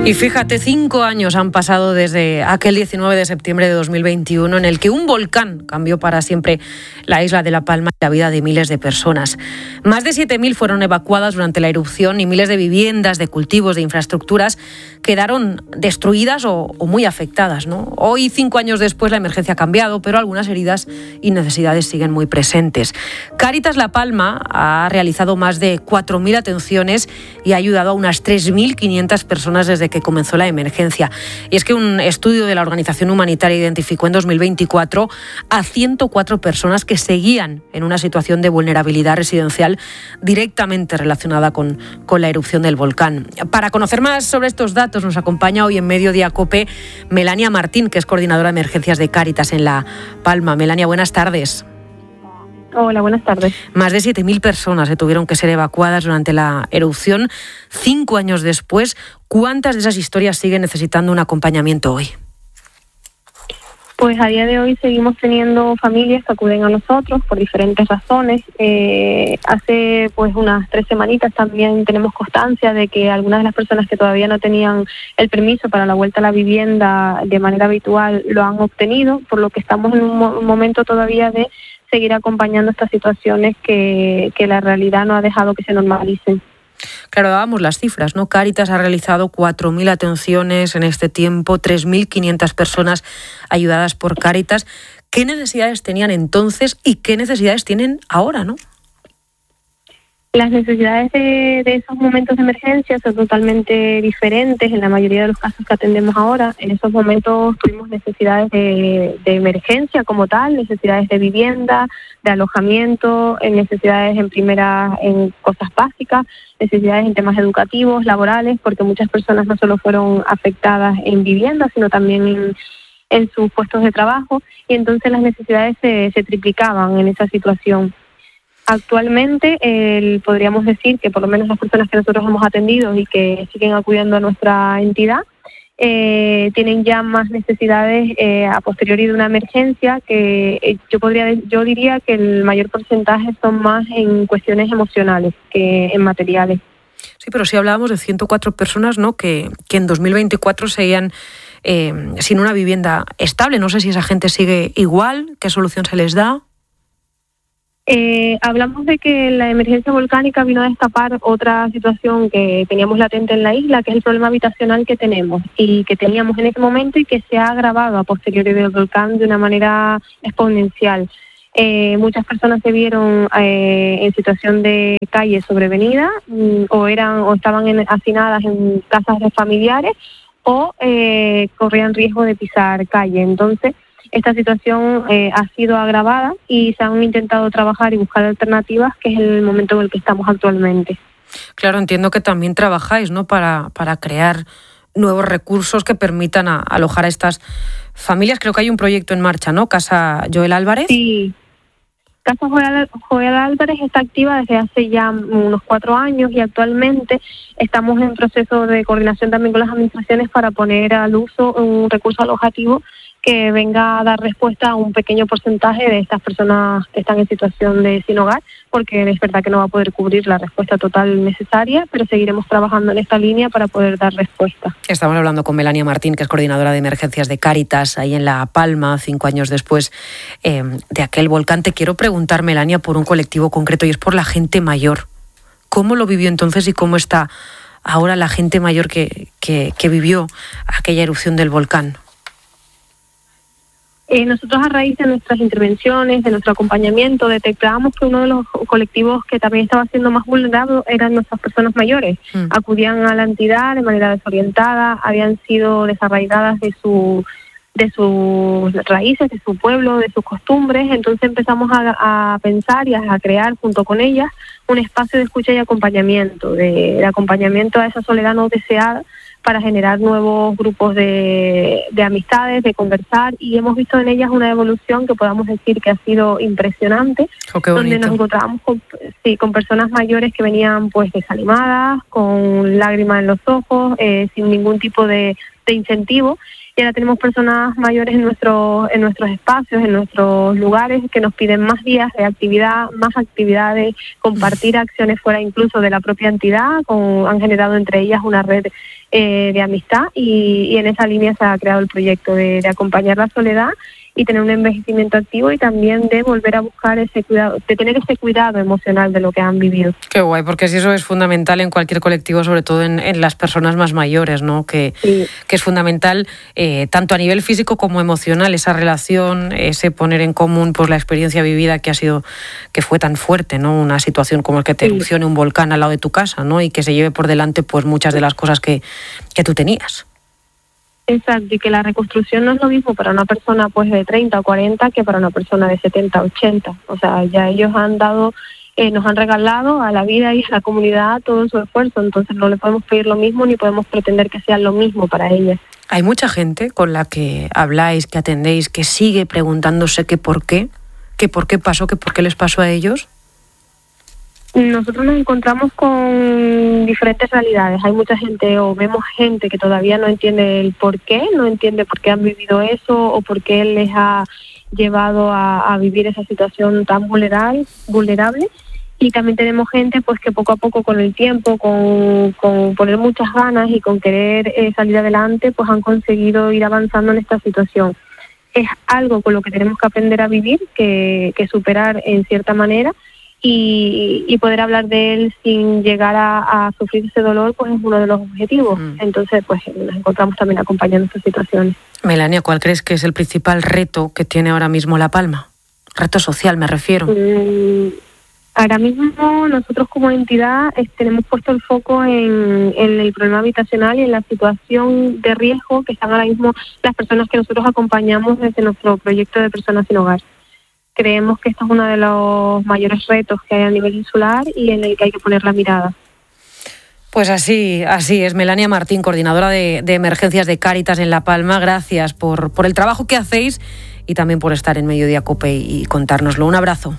Y fíjate, 5 años han pasado desde aquel 19 de septiembre de 2021 en el que un volcán cambió para siempre la isla de La Palma y la vida de miles de personas. Más de 7.000 fueron evacuadas durante la erupción y miles de viviendas, de cultivos, de infraestructuras quedaron destruidas o muy afectadas, ¿no? Hoy, 5 años después, la emergencia ha cambiado, pero algunas heridas y necesidades siguen muy presentes. Cáritas La Palma ha realizado más de 4.000 atenciones y ha ayudado a unas 3.500 personas desde que comenzó la emergencia. Y es que un estudio de la organización humanitaria identificó en 2024 a 104 personas que seguían en una situación de vulnerabilidad residencial directamente relacionada con la erupción del volcán. Para conocer más sobre estos datos nos acompaña hoy en Mediodía COPE Melania Martín, que es coordinadora de emergencias de Cáritas en La Palma. Melania, buenas tardes. Hola, buenas tardes. Más de 7.000 personas tuvieron que ser evacuadas durante la erupción. 5 años después, ¿cuántas de esas historias siguen necesitando un acompañamiento hoy? Pues a día de hoy seguimos teniendo familias que acuden a nosotros por diferentes razones. Hace pues unas 3 semanitas también tenemos constancia de que algunas de las personas que todavía no tenían el permiso para la vuelta a la vivienda de manera habitual lo han obtenido, por lo que estamos en un momento todavía de seguir acompañando estas situaciones que la realidad no ha dejado que se normalicen. Claro, dábamos las cifras, ¿no? Cáritas ha realizado 4.000 atenciones en este tiempo, 3.500 personas ayudadas por Cáritas. ¿Qué necesidades tenían entonces y qué necesidades tienen ahora, no? Las necesidades de esos momentos de emergencia son totalmente diferentes en la mayoría de los casos que atendemos ahora. En esos momentos tuvimos necesidades de emergencia como tal, necesidades de vivienda, de alojamiento, necesidades en cosas básicas, necesidades en temas educativos, laborales, porque muchas personas no solo fueron afectadas en vivienda, sino también en sus puestos de trabajo, y entonces las necesidades se triplicaban en esa situación. Actualmente podríamos decir que por lo menos las personas que nosotros hemos atendido y que siguen acudiendo a nuestra entidad tienen ya más necesidades a posteriori de una emergencia que yo diría que el mayor porcentaje son más en cuestiones emocionales que en materiales. Sí, pero sí hablábamos de 104 personas, ¿no? que en 2024 seguían sin una vivienda estable. No sé si esa gente sigue igual, ¿qué solución se les da? Hablamos de que la emergencia volcánica vino a destapar otra situación que teníamos latente en la isla, que es el problema habitacional que tenemos y que teníamos en ese momento y que se ha agravado a posteriori del volcán de una manera exponencial. Muchas personas se vieron en situación de calle sobrevenida o estaban hacinadas en casas de familiares o corrían riesgo de pisar calle. Entonces, esta situación ha sido agravada y se han intentado trabajar y buscar alternativas, que es el momento en el que estamos actualmente. Claro, entiendo que también trabajáis, ¿no? para crear nuevos recursos que permitan alojar a estas familias. Creo que hay un proyecto en marcha, ¿no? Casa Joel Álvarez. Sí. Casa Joel Álvarez está activa desde hace ya unos 4 años y actualmente estamos en proceso de coordinación también con las administraciones para poner al uso un recurso alojativo que venga a dar respuesta a un pequeño porcentaje de estas personas que están en situación de sin hogar, porque es verdad que no va a poder cubrir la respuesta total necesaria, pero seguiremos trabajando en esta línea para poder dar respuesta. Estamos hablando con Melania Martín, que es coordinadora de emergencias de Cáritas, ahí en La Palma, 5 años después de aquel volcán. Te quiero preguntar, Melania, por un colectivo concreto, y es por la gente mayor. ¿Cómo lo vivió entonces y cómo está ahora la gente mayor que vivió aquella erupción del volcán? Nosotros, a raíz de nuestras intervenciones, de nuestro acompañamiento, detectábamos que uno de los colectivos que también estaba siendo más vulnerable eran nuestras personas mayores. Acudían a la entidad de manera desorientada, habían sido desarraigadas de sus raíces, de su pueblo, de sus costumbres. Entonces empezamos a pensar y a crear junto con ellas un espacio de escucha y acompañamiento, de acompañamiento a esa soledad no deseada, para generar nuevos grupos de amistades, de conversar, y hemos visto en ellas una evolución que podamos decir que ha sido impresionante, donde nos encontrábamos con personas mayores que venían pues desanimadas, con lágrimas en los ojos, sin ningún tipo de incentivo, Y ahora tenemos personas mayores en nuestros espacios, en nuestros lugares, que nos piden más días de actividad, más actividades, compartir acciones fuera incluso de la propia entidad. Han generado entre ellas una red de amistad y en esa línea se ha creado el proyecto de acompañar la soledad y tener un envejecimiento activo, y también de volver a buscar ese cuidado, de tener ese cuidado emocional de lo que han vivido. Qué guay, porque si eso es fundamental en cualquier colectivo, sobre todo en las personas más mayores, ¿no? Que es fundamental tanto a nivel físico como emocional, esa relación, ese poner en común pues la experiencia vivida que fue tan fuerte, ¿no? Una situación como el que te erupcione un volcán al lado de tu casa, ¿no? Y que se lleve por delante pues muchas de las cosas que tú tenías. Exacto, y que la reconstrucción no es lo mismo para una persona pues de 30 o 40 que para una persona de 70 o 80. O sea, ya ellos nos han regalado a la vida y a la comunidad todo su esfuerzo, entonces no le podemos pedir lo mismo ni podemos pretender que sea lo mismo para ellas. Hay mucha gente con la que habláis, que atendéis, que sigue preguntándose que por qué pasó, que por qué les pasó a ellos. Nosotros nos encontramos con diferentes realidades. Hay mucha gente, o vemos gente que todavía no entiende el por qué, no entiende por qué han vivido eso o por qué les ha llevado a vivir esa situación tan vulnerable. Y también tenemos gente pues que poco a poco, con el tiempo, con poner muchas ganas y con querer salir adelante, pues han conseguido ir avanzando en esta situación. Es algo con lo que tenemos que aprender a vivir, que superar en cierta manera. Y poder hablar de él sin llegar a sufrir ese dolor, pues es uno de los objetivos. Entonces, pues nos encontramos también acompañando estas situaciones. Melania, ¿cuál crees que es el principal reto que tiene ahora mismo La Palma? Reto social, me refiero. Ahora mismo nosotros como entidad tenemos puesto el foco en el problema habitacional y en la situación de riesgo que están ahora mismo las personas que nosotros acompañamos desde nuestro proyecto de Personas Sin Hogar. Creemos que este es uno de los mayores retos que hay a nivel insular y en el que hay que poner la mirada. Pues así es. Melania Martín, coordinadora de emergencias de Cáritas en La Palma. Gracias por el trabajo que hacéis y también por estar en Mediodía COPE y contárnoslo. Un abrazo.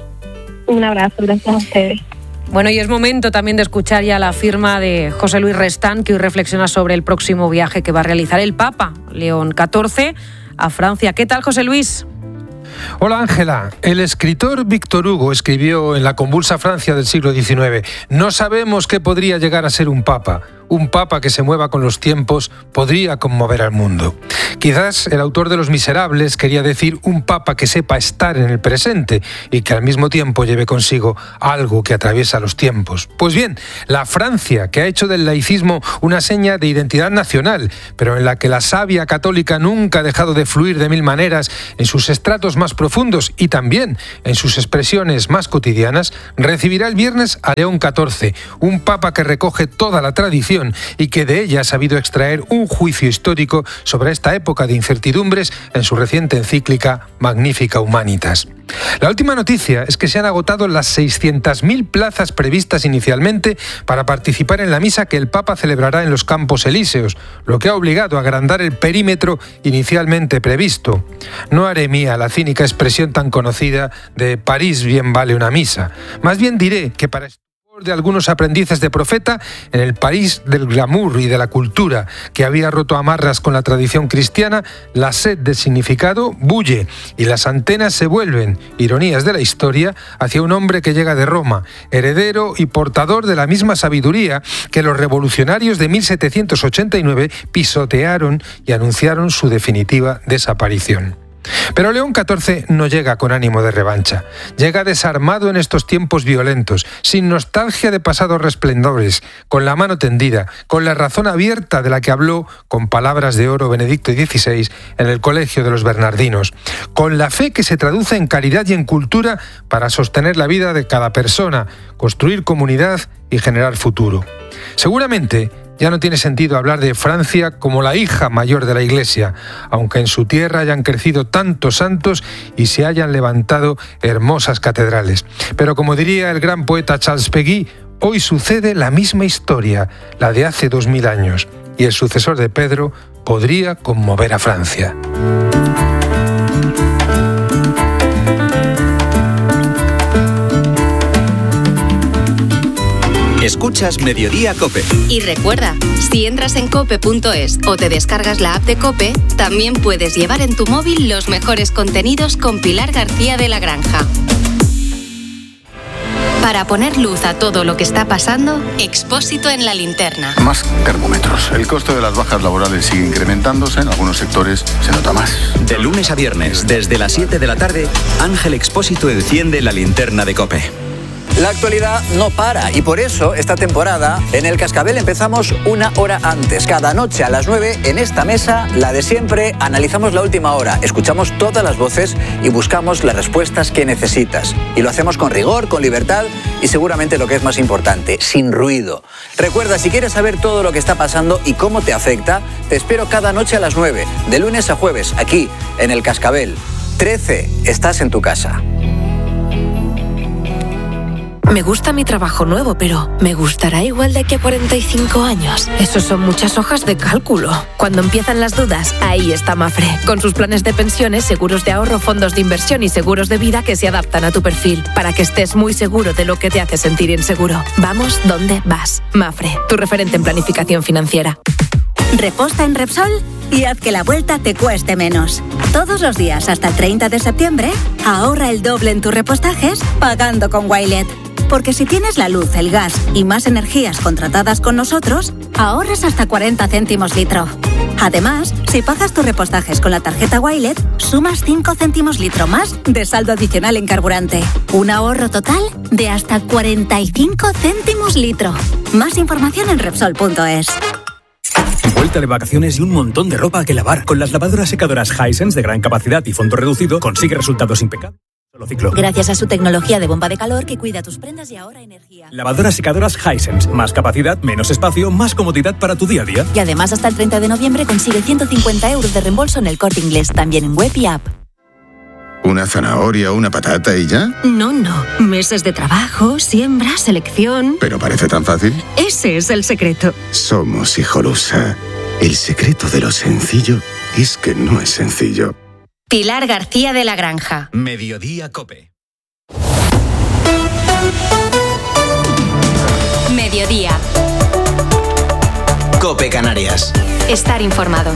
Un abrazo, gracias a ustedes. Bueno, y es momento también de escuchar ya la firma de José Luis Restán, que hoy reflexiona sobre el próximo viaje que va a realizar el Papa León XIV a Francia. ¿Qué tal, José Luis? Hola Ángela, el escritor Víctor Hugo escribió en la convulsa Francia del siglo XIX: no sabemos qué podría llegar a ser un papa que se mueva con los tiempos podría conmover al mundo. Quizás el autor de Los Miserables quería decir un papa que sepa estar en el presente y que al mismo tiempo lleve consigo algo que atraviesa los tiempos. Pues bien, la Francia, que ha hecho del laicismo una seña de identidad nacional, pero en la que la savia católica nunca ha dejado de fluir de mil maneras en sus estratos más profundos y también en sus expresiones más cotidianas, recibirá el viernes a León XIV, un papa que recoge toda la tradición y que de ella ha sabido extraer un juicio histórico sobre esta época de incertidumbres en su reciente encíclica Magnificat Humanitas. La última noticia es que se han agotado las 600.000 plazas previstas inicialmente para participar en la misa que el Papa celebrará en los Campos Elíseos, lo que ha obligado a agrandar el perímetro inicialmente previsto. No haré mía la cínica expresión tan conocida de París bien vale una misa. Más bien diré que para de algunos aprendices de profeta, en el París del glamour y de la cultura que había roto amarras con la tradición cristiana, la sed de significado bulle y las antenas se vuelven, ironías de la historia, hacia un hombre que llega de Roma, heredero y portador de la misma sabiduría que los revolucionarios de 1789 pisotearon y anunciaron su definitiva desaparición. Pero León XIV no llega con ánimo de revancha. Llega desarmado en estos tiempos violentos, sin nostalgia de pasados resplendores, con la mano tendida, con la razón abierta de la que habló con palabras de oro Benedicto XVI en el Colegio de los Bernardinos, con la fe que se traduce en caridad y en cultura para sostener la vida de cada persona, construir comunidad y generar futuro. Seguramente ya no tiene sentido hablar de Francia como la hija mayor de la Iglesia, aunque en su tierra hayan crecido tantos santos y se hayan levantado hermosas catedrales. Pero como diría el gran poeta Charles Péguy, hoy sucede la misma historia, la de hace 2000 años, y el sucesor de Pedro podría conmover a Francia. Escuchas Mediodía COPE. Y recuerda, si entras en cope.es o te descargas la app de COPE, también puedes llevar en tu móvil los mejores contenidos con Pilar García de la Granja. Para poner luz a todo lo que está pasando, Expósito en la linterna. Más termómetros. El costo de las bajas laborales sigue incrementándose. En algunos sectores se nota más. De lunes a viernes, desde las 7 de la tarde, Ángel Expósito enciende la linterna de COPE. La actualidad no para y por eso esta temporada en El Cascabel empezamos una hora antes. Cada noche a las 9 en esta mesa, la de siempre, analizamos la última hora, escuchamos todas las voces y buscamos las respuestas que necesitas. Y lo hacemos con rigor, con libertad y seguramente lo que es más importante, sin ruido. Recuerda, si quieres saber todo lo que está pasando y cómo te afecta, te espero cada noche a las 9, de lunes a jueves, aquí en El Cascabel. 13, estás en tu casa. Me gusta mi trabajo nuevo, pero ¿me gustará igual de aquí a 45 años? Eso son muchas hojas de cálculo. Cuando empiezan las dudas, ahí está Mafre. Con sus planes de pensiones, seguros de ahorro, fondos de inversión y seguros de vida que se adaptan a tu perfil, para que estés muy seguro de lo que te hace sentir inseguro. Vamos donde vas. Mafre, tu referente en planificación financiera. Reposta en Repsol y haz que la vuelta te cueste menos. Todos los días hasta el 30 de septiembre, ahorra el doble en tus repostajes pagando con Wilet. Porque si tienes la luz, el gas y más energías contratadas con nosotros, ahorras hasta 40 céntimos litro. Además, si pagas tus repostajes con la tarjeta Wilet, sumas 5 céntimos litro más de saldo adicional en carburante. Un ahorro total de hasta 45 céntimos litro. Más información en Repsol.es. Vuelta de vacaciones y un montón de ropa que lavar. Con las lavadoras secadoras Hisense de gran capacidad y fondo reducido, consigue resultados impecables. Ciclo. Gracias a su tecnología de bomba de calor que cuida tus prendas y ahorra energía. Lavadoras secadoras Hisense. Más capacidad, menos espacio, más comodidad para tu día a día. Y además hasta el 30 de noviembre consigue 150 euros de reembolso en el Corte Inglés, también en web y app. ¿Una zanahoria, una patata y ya? No. Meses de trabajo, siembra, selección. ¿Pero parece tan fácil? Ese es el secreto. Somos Hijolusa. El secreto de lo sencillo es que no es sencillo. Pilar García de la Granja. Mediodía COPE. Mediodía. COPE Canarias. Estar informado.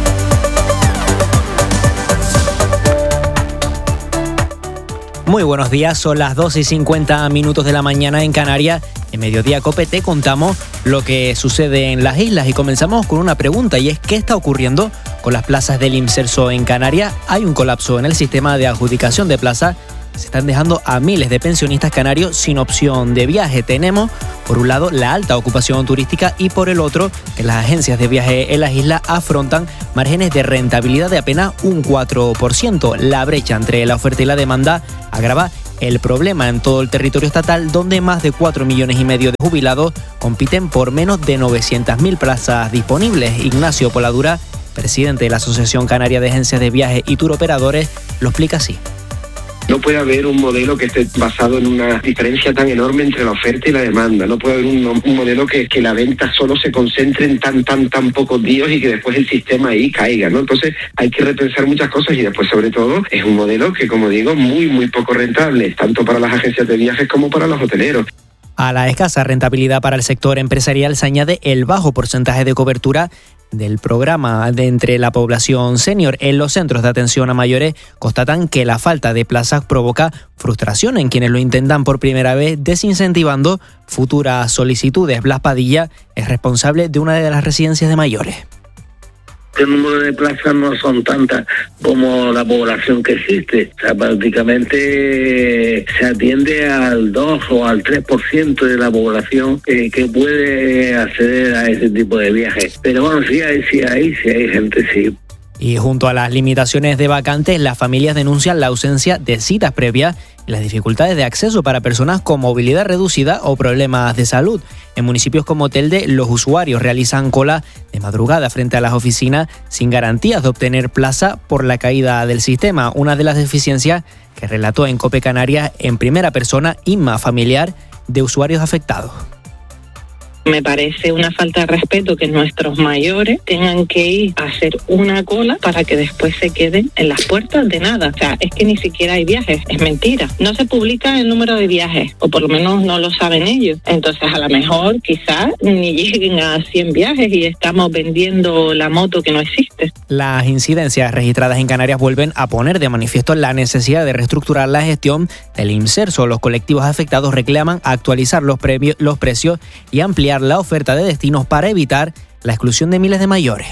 Muy buenos días, son las 2:50 de la mañana en Canarias. En Mediodía COPE te contamos lo que sucede en las islas y comenzamos con una pregunta y es ¿qué está ocurriendo con las plazas del IMSERSO en Canarias? Hay un colapso en el sistema de adjudicación de plazas. Se están dejando a miles de pensionistas canarios sin opción de viaje. Tenemos, por un lado, la alta ocupación turística y por el otro, que las agencias de viaje en las islas afrontan márgenes de rentabilidad de apenas un 4%. La brecha entre la oferta y la demanda agrava el problema en todo el territorio estatal, donde más de 4,5 millones de jubilados compiten por menos de 900.000 plazas disponibles. Ignacio Poladura, presidente de la Asociación Canaria de Agencias de Viaje y Turoperadores, lo explica así. No puede haber un modelo que esté basado en una diferencia tan enorme entre la oferta y la demanda. No puede haber un modelo que la venta solo se concentre en tan pocos días y que después el sistema ahí caiga, ¿no? Entonces hay que repensar muchas cosas y después, sobre todo, es un modelo que, como digo, muy poco rentable, tanto para las agencias de viajes como para los hoteleros. A la escasa rentabilidad para el sector empresarial se añade el bajo porcentaje de cobertura del programa entre la población senior. En los centros de atención a mayores constatan que la falta de plazas provoca frustración en quienes lo intentan por primera vez, desincentivando futuras solicitudes. Blas Padilla es responsable de una de las residencias de mayores. El número de plazas no son tantas como la población que existe. O sea, prácticamente se atiende al 2 o al 3% de la población que puede acceder a ese tipo de viajes. Pero bueno, sí hay gente, sí. Y junto a las limitaciones de vacantes, las familias denuncian la ausencia de citas previas y las dificultades de acceso para personas con movilidad reducida o problemas de salud. En municipios como Telde, los usuarios realizan cola de madrugada frente a las oficinas sin garantías de obtener plaza por la caída del sistema. Una de las deficiencias que relató en COPE Canarias en primera persona Inma, familiar de usuarios afectados. Me parece una falta de respeto que nuestros mayores tengan que ir a hacer una cola para que después se queden en las puertas de nada. O sea, es que ni siquiera hay viajes, es mentira. No se publica el número de viajes, o por lo menos no lo saben ellos. Entonces, a lo mejor, quizás ni lleguen a 100 viajes y estamos vendiendo la moto que no existe. Las incidencias registradas en Canarias vuelven a poner de manifiesto la necesidad de reestructurar la gestión del IMSERSO. Los colectivos afectados reclaman actualizar los precios y ampliar la oferta de destinos para evitar la exclusión de miles de mayores.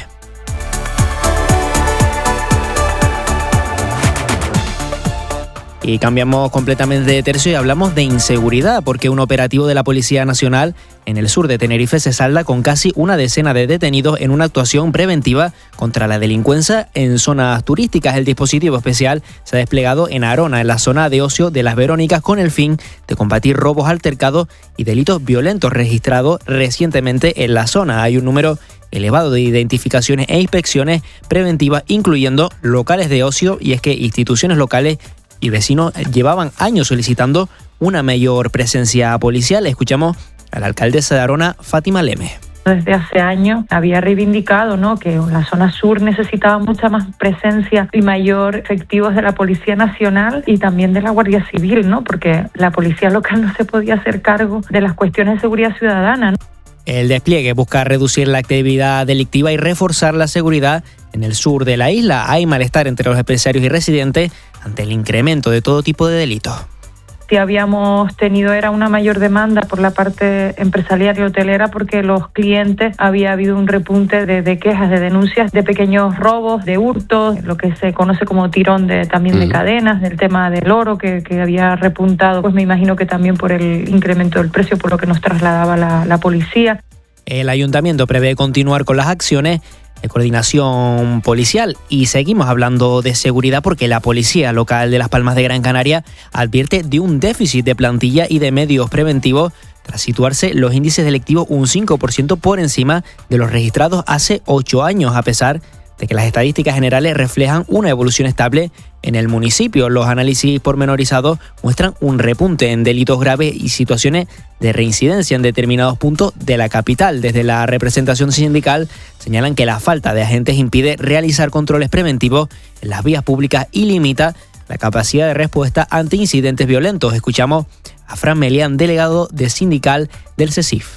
Y cambiamos completamente de tercio y hablamos de inseguridad, porque un operativo de la Policía Nacional en el sur de Tenerife se salda con casi una decena de detenidos en una actuación preventiva contra la delincuencia en zonas turísticas. El dispositivo especial se ha desplegado en Arona, en la zona de ocio de Las Verónicas, con el fin de combatir robos, altercados y delitos violentos registrados recientemente en la zona. Hay un número elevado de identificaciones e inspecciones preventivas, incluyendo locales de ocio, y es que instituciones locales y vecinos llevaban años solicitando una mayor presencia policial. Escuchamos a la alcaldesa de Arona, Fátima Leme. Desde hace años había reivindicado, ¿no?, que la zona sur necesitaba mucha más presencia y mayor efectivos de la Policía Nacional y también de la Guardia Civil, ¿no?, porque la policía local no se podía hacer cargo de las cuestiones de seguridad ciudadana, ¿no? El despliegue busca reducir la actividad delictiva y reforzar la seguridad en el sur de la isla. Hay malestar entre los empresarios y residentes ante el incremento de todo tipo de delitos. Si habíamos tenido era una mayor demanda por la parte empresarial y hotelera, porque los clientes había habido un repunte de quejas, de denuncias de pequeños robos, de hurtos, lo que se conoce como tirón también de cadenas, del tema del oro que había repuntado, pues me imagino que también por el incremento del precio, por lo que nos trasladaba la policía. El ayuntamiento prevé continuar con las acciones de coordinación policial. Y seguimos hablando de seguridad porque la Policía Local de Las Palmas de Gran Canaria advierte de un déficit de plantilla y de medios preventivos tras situarse los índices delictivos un 5% por encima de los registrados hace 8 años, a pesar de que las estadísticas generales reflejan una evolución estable en el municipio. Los análisis pormenorizados muestran un repunte en delitos graves y situaciones de reincidencia en determinados puntos de la capital. Desde la representación sindical señalan que la falta de agentes impide realizar controles preventivos en las vías públicas y limita la capacidad de respuesta ante incidentes violentos. Escuchamos a Fran Melián, delegado de sindical del CESIF.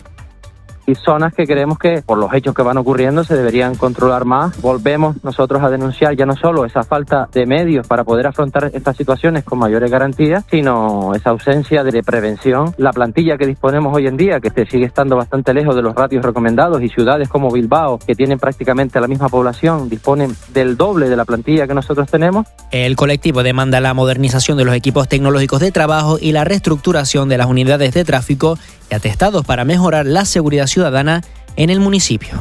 Y zonas que creemos que por los hechos que van ocurriendo se deberían controlar más. Volvemos nosotros a denunciar ya no solo esa falta de medios para poder afrontar estas situaciones con mayores garantías, sino esa ausencia de prevención. La plantilla que disponemos hoy en día, que sigue estando bastante lejos de los ratios recomendados, y ciudades como Bilbao, que tienen prácticamente la misma población, disponen del doble de la plantilla que nosotros tenemos. El colectivo demanda la modernización de los equipos tecnológicos de trabajo y la reestructuración de las unidades de tráfico y atestados para mejorar la seguridad ciudadana en el municipio.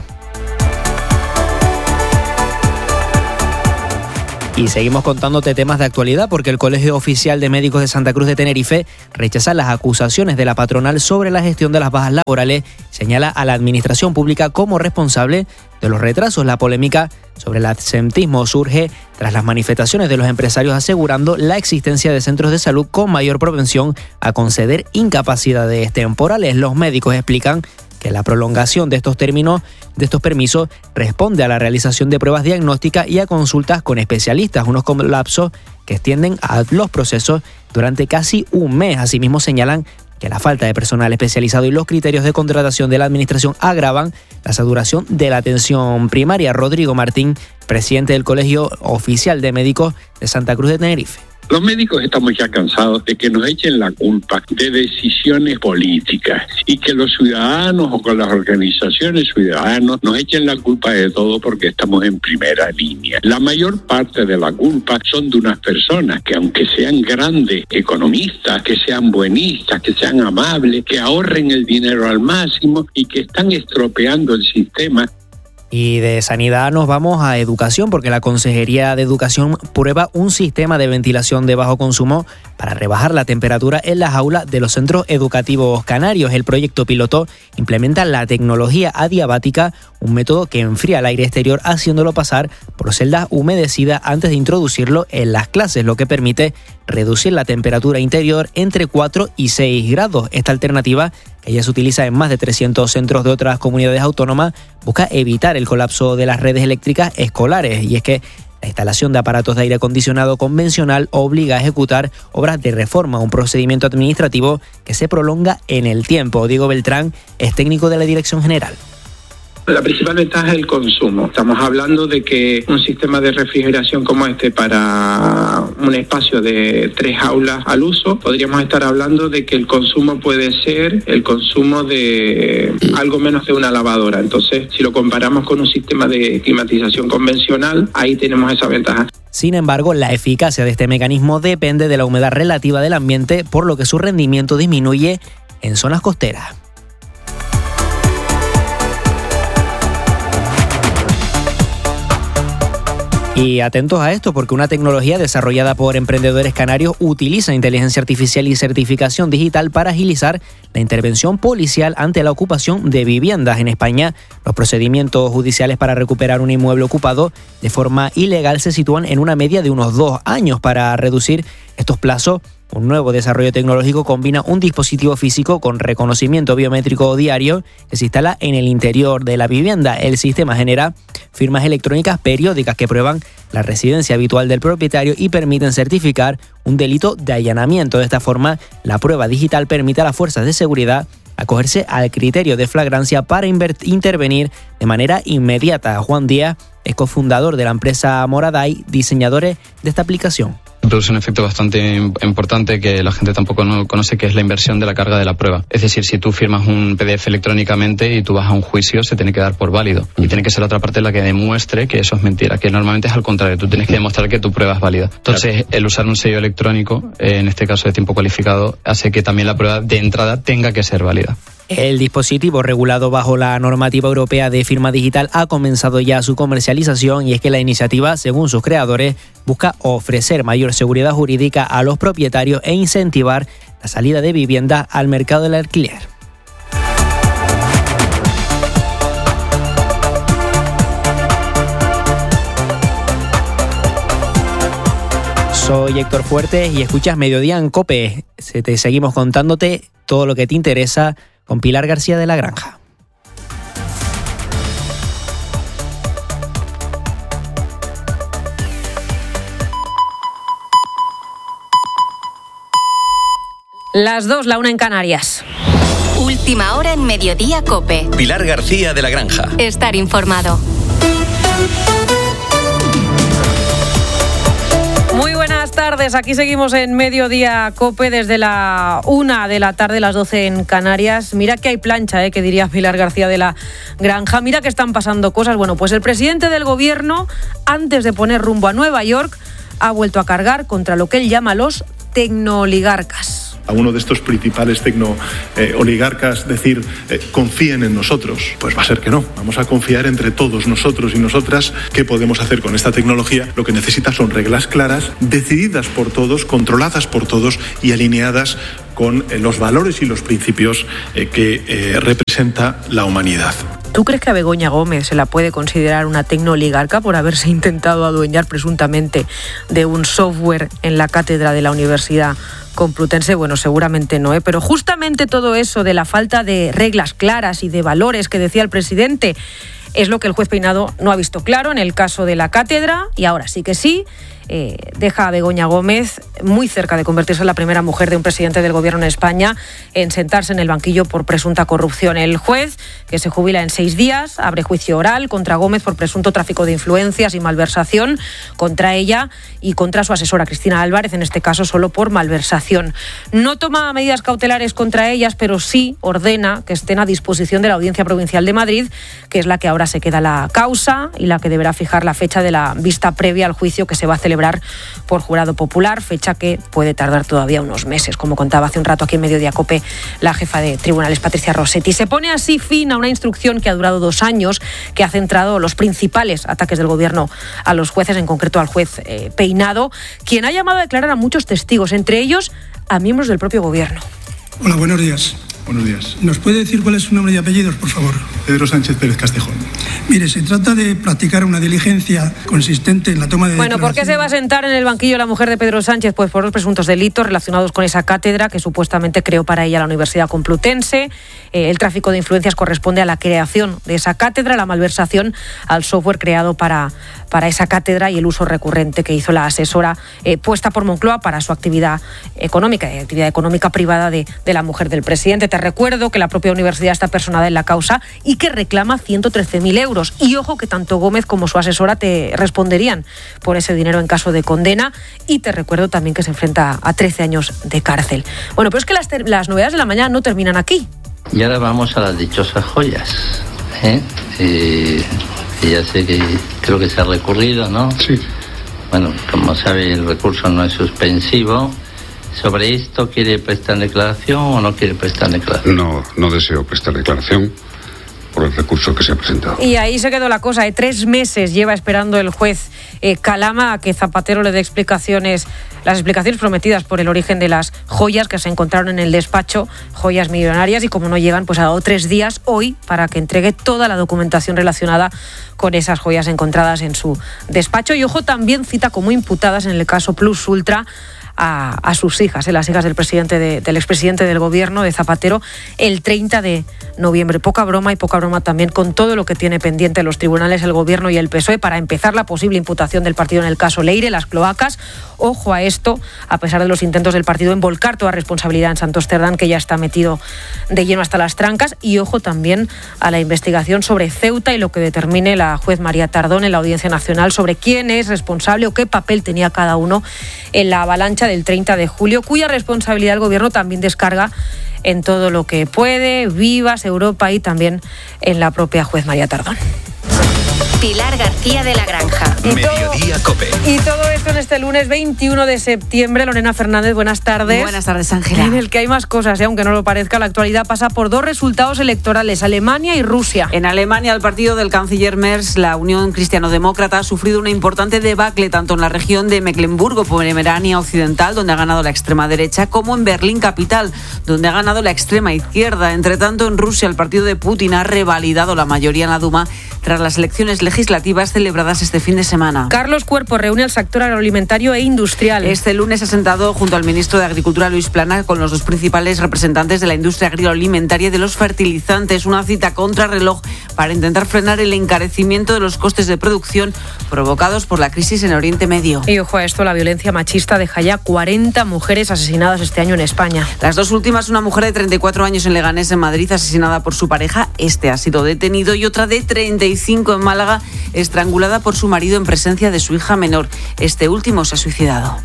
Y seguimos contándote temas de actualidad porque el Colegio Oficial de Médicos de Santa Cruz de Tenerife rechaza las acusaciones de la patronal sobre la gestión de las bajas laborales. Señala a la administración pública como responsable de los retrasos. La polémica sobre el absentismo surge tras las manifestaciones de los empresarios asegurando la existencia de centros de salud con mayor propensión a conceder incapacidades temporales. Los médicos explican que la prolongación de estos permisos responde a la realización de pruebas diagnósticas y a consultas con especialistas, unos colapsos que extienden a los procesos durante casi un mes. Asimismo señalan que la falta de personal especializado y los criterios de contratación de la administración agravan la saturación de la atención primaria. Rodrigo Martín, presidente del Colegio Oficial de Médicos de Santa Cruz de Tenerife. Los médicos estamos ya cansados de que nos echen la culpa de decisiones políticas y que los ciudadanos o con las organizaciones ciudadanos nos echen la culpa de todo porque estamos en primera línea. La mayor parte de la culpa son de unas personas que, aunque sean grandes economistas, que sean buenistas, que sean amables, que ahorren el dinero al máximo y que están estropeando el sistema. Y de sanidad nos vamos a educación porque la Consejería de Educación prueba un sistema de ventilación de bajo consumo para rebajar la temperatura en las aulas de los centros educativos canarios. El proyecto piloto implementa la tecnología adiabática, un método que enfría el aire exterior haciéndolo pasar por celdas humedecidas antes de introducirlo en las clases, lo que permite reducir la temperatura interior entre 4 y 6 grados. Esta alternativa que ya se utiliza en más de 300 centros de otras comunidades autónomas, busca evitar el colapso de las redes eléctricas escolares. Y es que la instalación de aparatos de aire acondicionado convencional obliga a ejecutar obras de reforma, un procedimiento administrativo que se prolonga en el tiempo. Diego Beltrán es técnico de la Dirección General. La principal ventaja es el consumo. Estamos hablando de que un sistema de refrigeración como este para un espacio de 3 aulas al uso, podríamos estar hablando de que el consumo puede ser el consumo de algo menos de una lavadora. Entonces, si lo comparamos con un sistema de climatización convencional, ahí tenemos esa ventaja. Sin embargo, la eficacia de este mecanismo depende de la humedad relativa del ambiente, por lo que su rendimiento disminuye en zonas costeras. Y atentos a esto, porque una tecnología desarrollada por emprendedores canarios utiliza inteligencia artificial y certificación digital para agilizar la intervención policial ante la ocupación de viviendas. En España, los procedimientos judiciales para recuperar un inmueble ocupado de forma ilegal se sitúan en una media de unos 2 años. Para reducir estos plazos, un nuevo desarrollo tecnológico combina un dispositivo físico con reconocimiento biométrico diario que se instala en el interior de la vivienda. El sistema genera firmas electrónicas periódicas que prueban la residencia habitual del propietario y permiten certificar un delito de allanamiento. De esta forma, la prueba digital permite a las fuerzas de seguridad acogerse al criterio de flagrancia para intervenir de manera inmediata. Juan Díaz es cofundador de la empresa Moraday, diseñadores de esta aplicación. Produce un efecto bastante importante que la gente tampoco no conoce, que es la inversión de la carga de la prueba. Es decir, si tú firmas un PDF electrónicamente y tú vas a un juicio, se tiene que dar por válido. Y tiene que ser la otra parte la que demuestre que eso es mentira, que normalmente es al contrario. Tú tienes que demostrar que tu prueba es válida. Entonces, el usar un sello electrónico, en este caso de tiempo cualificado, hace que también la prueba de entrada tenga que ser válida. El dispositivo, regulado bajo la normativa europea de firma digital, ha comenzado ya su comercialización, y es que la iniciativa, según sus creadores, busca ofrecer mayor seguridad jurídica a los propietarios e incentivar la salida de viviendas al mercado del alquiler. Soy Héctor Fuertes y escuchas Mediodía en COPE. Te seguimos contándote todo lo que te interesa con Pilar García de la Granja. Las 2, la 1 en Canarias. Última hora en Mediodía COPE. Pilar García de la Granja. Estar informado. Muy buenas tardes, aquí seguimos en Mediodía COPE desde la 1 de la tarde, las 12 en Canarias. Mira que hay plancha, que diría Pilar García de la Granja. Mira que están pasando cosas. Bueno, pues el presidente del gobierno, antes de poner rumbo a Nueva York, ha vuelto a cargar contra lo que él llama los tecnooligarcas. A uno de estos principales tecnooligarcas decir confíen en nosotros, pues va a ser que no. Vamos a confiar entre todos nosotros y nosotras qué podemos hacer con esta tecnología. Lo que necesita son reglas claras, decididas por todos, controladas por todos y alineadas con los valores y los principios que representa la humanidad. ¿Tú crees que a Begoña Gómez se la puede considerar una tecnooligarca por haberse intentado adueñar presuntamente de un software en la cátedra de la Universidad Complutense? Bueno, seguramente no, pero justamente todo eso de la falta de reglas claras y de valores que decía el presidente es lo que el juez Peinado no ha visto claro en el caso de la cátedra, y ahora sí que sí. Deja a Begoña Gómez muy cerca de convertirse en la primera mujer de un presidente del gobierno en España en sentarse en el banquillo por presunta corrupción. El juez, que se jubila en 6 días, abre juicio oral contra Gómez por presunto tráfico de influencias y malversación contra ella y contra su asesora Cristina Álvarez, en este caso solo por malversación. No toma medidas cautelares contra ellas, pero sí ordena que estén a disposición de la Audiencia Provincial de Madrid, que es la que ahora se queda la causa y la que deberá fijar la fecha de la vista previa al juicio que se va a celebrar por jurado popular, fecha que puede tardar todavía unos meses, como contaba hace un rato aquí en Mediodía COPE la jefa de tribunales, Patricia Rossetti. Se pone así fin a una instrucción que ha durado 2 años, que ha centrado los principales ataques del gobierno a los jueces, en concreto al juez Peinado, quien ha llamado a declarar a muchos testigos, entre ellos a miembros del propio gobierno. Hola, buenos días. Buenos días. ¿Nos puede decir cuál es su nombre y apellidos, por favor? Pedro Sánchez Pérez Castejón. Mire, se trata de practicar una diligencia consistente en la toma de Bueno, ¿por qué se va a sentar en el banquillo la mujer de Pedro Sánchez? Pues por los presuntos delitos relacionados con esa cátedra que supuestamente creó para ella la Universidad Complutense. El tráfico de influencias corresponde a la creación de esa cátedra, la malversación al software creado para esa cátedra y el uso recurrente que hizo la asesora puesta por Moncloa para su actividad económica privada de la mujer del presidente. Te recuerdo que la propia universidad está personada en la causa y que reclama 113.000 euros. Y ojo que tanto Gómez como su asesora te responderían por ese dinero en caso de condena. Y te recuerdo también que se enfrenta a 13 años de cárcel. Bueno, pero es que las novedades de la mañana no terminan aquí. Y ahora vamos a las dichosas joyas. Ya sé que creo que se ha recurrido, ¿no? Sí. Bueno, como sabe, el recurso no es suspensivo. ¿Sobre esto quiere prestar declaración o no quiere prestar declaración? No deseo prestar declaración por el recurso que se ha presentado. Y ahí se quedó la cosa. 3 meses lleva esperando el juez Calama a que Zapatero le dé las explicaciones prometidas por el origen de las joyas que se encontraron en el despacho, joyas millonarias, y como no llegan, pues ha dado 3 días hoy para que entregue toda la documentación relacionada con esas joyas encontradas en su despacho. Y ojo, también cita como imputadas en el caso Plus Ultra a sus hijas, las hijas del expresidente del gobierno, de Zapatero, el 30 de noviembre. Poca broma también con todo lo que tiene pendiente los tribunales, el gobierno y el PSOE para empezar la posible imputación del partido en el caso Leire, las cloacas. Ojo a esto, a pesar de los intentos del partido en volcar toda responsabilidad en Santos Cerdán, que ya está metido de lleno hasta las trancas. Y ojo también a la investigación sobre Ceuta y lo que determine la juez María Tardón en la Audiencia Nacional sobre quién es responsable o qué papel tenía cada uno en la avalancha del 30 de julio, cuya responsabilidad el gobierno también descarga en todo lo que puede, Vivas, Europa y también en la propia juez María Tardón. Pilar García de la Granja. Mediodía COPE. Y todo esto en este lunes 21 de septiembre. Lorena Fernández, buenas tardes. Buenas tardes, Ángela. En el que hay más cosas, aunque no lo parezca, la actualidad pasa por 2 resultados electorales, Alemania y Rusia. En Alemania, el partido del canciller Merz, la Unión Cristiano-Demócrata, ha sufrido una importante debacle tanto en la región de Mecklemburgo-Pomerania Occidental, donde ha ganado la extrema derecha, como en Berlín capital, donde ha ganado la extrema izquierda. Entre tanto, en Rusia, el partido de Putin ha revalidado la mayoría en la Duma tras las elecciones legislativas celebradas este fin de semana. Carlos Cuerpo reúne al sector agroalimentario e industrial. Este lunes ha sentado junto al ministro de Agricultura, Luis Plana, con los 2 principales representantes de la industria agroalimentaria y de los fertilizantes. Una cita contrarreloj para intentar frenar el encarecimiento de los costes de producción provocados por la crisis en Oriente Medio. Y ojo a esto, la violencia machista deja ya 40 mujeres asesinadas este año en España. Las 2 últimas, una mujer de 34 años en Leganés, en Madrid, asesinada por su pareja. Este ha sido detenido, y otra de 35 en Málaga, estrangulada por su marido en presencia de su hija menor. Este último se ha suicidado.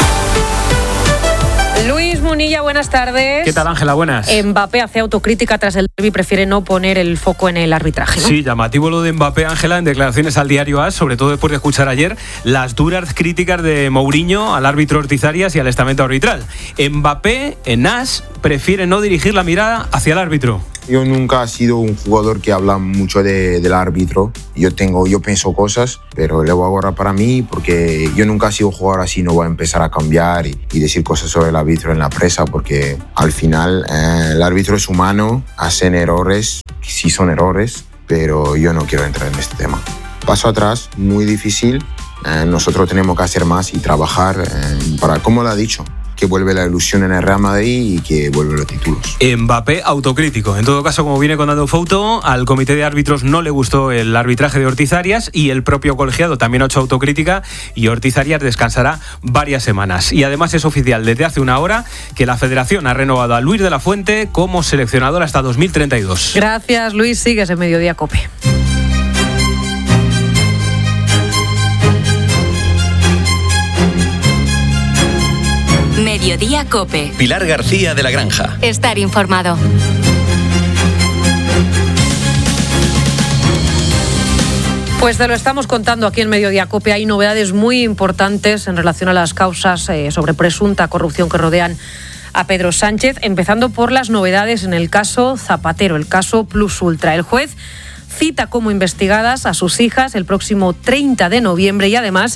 Luis Munilla, buenas tardes. ¿Qué tal, Ángela? Buenas. Mbappé hace autocrítica tras el derbi, prefiere no poner el foco en el arbitraje, ¿no? Sí, llamativo lo de Mbappé, Ángela, en declaraciones al diario AS, sobre todo después de escuchar ayer las duras críticas de Mourinho al árbitro Ortiz Arias y al estamento arbitral. Mbappé, en AS, prefiere no dirigir la mirada hacia el árbitro. Yo nunca he sido un jugador que habla mucho del árbitro. Yo pienso cosas, pero le voy a guardar para mí, porque yo nunca he sido jugador así. No voy a empezar a cambiar y decir cosas sobre el árbitro en la prensa, porque al final el árbitro es humano, hacen errores, sí son errores, pero yo no quiero entrar en este tema. Paso atrás, muy difícil. Nosotros tenemos que hacer más y trabajar para, como lo ha dicho, que vuelve la ilusión en el Real Madrid y que vuelven los títulos. Mbappé autocrítico. En todo caso, como viene contando Fouto, al comité de árbitros no le gustó el arbitraje de Ortiz Arias, y el propio colegiado también ha hecho autocrítica, y Ortiz Arias descansará varias semanas. Y además es oficial desde hace una hora que la Federación ha renovado a Luis de la Fuente como seleccionador hasta 2032. Gracias, Luis. Sigues en Mediodía COPE. Mediodía COPE. Pilar García de la Granja. Estar informado. Pues te lo estamos contando aquí en Mediodía COPE. Hay novedades muy importantes en relación a las causas sobre presunta corrupción que rodean a Pedro Sánchez, empezando por las novedades en el caso Zapatero, el caso Plus Ultra. El juez cita como investigadas a sus hijas el próximo 30 de noviembre y además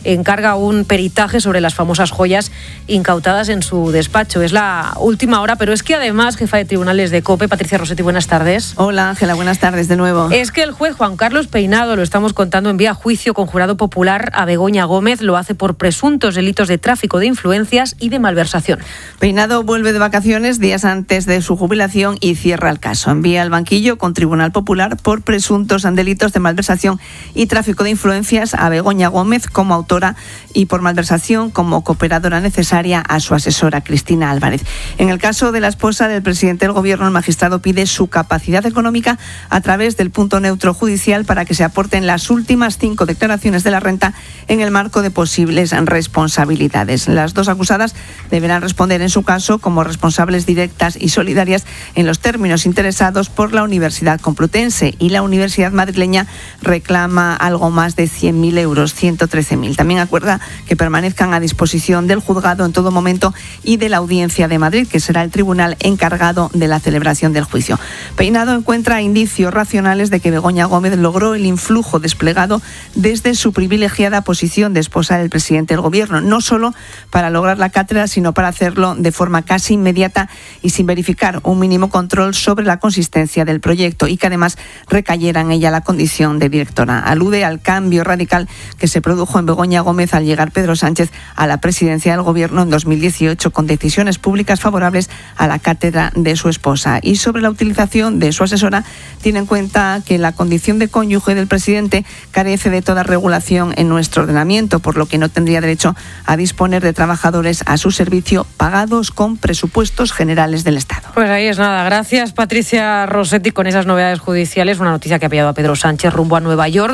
encarga un peritaje sobre las famosas joyas incautadas en su despacho. Es la última hora, pero es que además, jefa de tribunales de COPE, Patricia Rossetti, buenas tardes. Hola Ángela, buenas tardes de nuevo. Es que el juez Juan Carlos Peinado, lo estamos contando, envía a juicio con jurado popular a Begoña Gómez. Lo hace por presuntos delitos de tráfico de influencias y de malversación. Peinado vuelve de vacaciones días antes de su jubilación y cierra el caso. Envía al banquillo con Tribunal Popular por presuntos delitos de malversación y tráfico de influencias a Begoña Gómez como autora y por malversación como cooperadora necesaria a su asesora Cristina Álvarez. En el caso de la esposa del presidente del Gobierno, el magistrado pide su capacidad económica a través del punto neutro judicial para que se aporten las últimas 5 declaraciones de la renta en el marco de posibles responsabilidades. Las dos acusadas deberán responder en su caso como responsables directas y solidarias en los términos interesados por la Universidad Complutense, y la Universidad madrileña reclama algo más de 100.000 euros, 113.000. También acuerda que permanezcan a disposición del juzgado en todo momento y de la Audiencia de Madrid, que será el tribunal encargado de la celebración del juicio. Peinado encuentra indicios racionales de que Begoña Gómez logró el influjo desplegado desde su privilegiada posición de esposa del presidente del Gobierno, no solo para lograr la cátedra, sino para hacerlo de forma casi inmediata y sin verificar un mínimo control sobre la consistencia del proyecto, y que además recayera en ella la condición de directora. Alude al cambio radical que se produjo en Begoña Gómez al llegar Pedro Sánchez a la presidencia del Gobierno en 2018, con decisiones públicas favorables a la cátedra de su esposa. Y sobre la utilización de su asesora, tiene en cuenta que la condición de cónyuge del presidente carece de toda regulación en nuestro ordenamiento, por lo que no tendría derecho a disponer de trabajadores a su servicio pagados con presupuestos generales del Estado. Pues ahí es nada. Gracias, Patricia Rossetti, con esas novedades judiciales. Una noticia que ha pillado a Pedro Sánchez rumbo a Nueva York,